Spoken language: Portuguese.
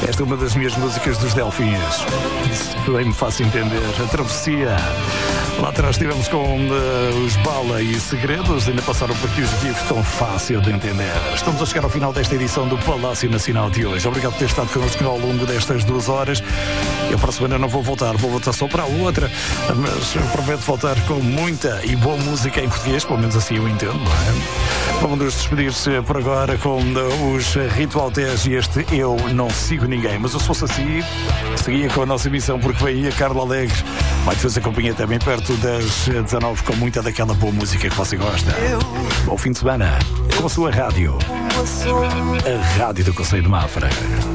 Esta é uma das minhas músicas dos Delfins. Isso bem me faz entender. A Travessia. Lá atrás estivemos com os Bala e Segredos. Ainda passaram por aqui os GIFs, tão fácil de entender. Estamos a chegar ao final desta edição do Palácio Nacional de hoje. Obrigado por ter estado connosco ao longo destas 2 horas. Eu para a semana não vou voltar só para a outra, mas eu prometo voltar com muita e boa música em português, pelo menos assim eu entendo, não é? Vamos nos despedir-se por agora com os Ritual 10 e este Eu Não Sigo Ninguém. Mas eu se fosse assim, seguia com a nossa emissão, porque vem aí a Carla Alegre. Vai-te fazer companhia também perto das 19 com muita daquela boa música que você gosta. Bom fim de semana com a sua rádio. A Rádio do Conselho de Mafra.